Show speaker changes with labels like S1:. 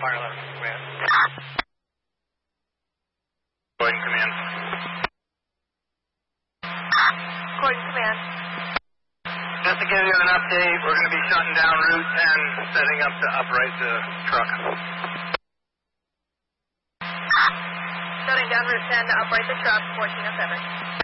S1: Fire 11, command.
S2: Croydon command.
S3: Croydon command.
S2: Just to give you an update, we're going to be shutting down Route 10, setting up to upright the truck.
S3: Shutting down Route 10 to upright the truck, 1407.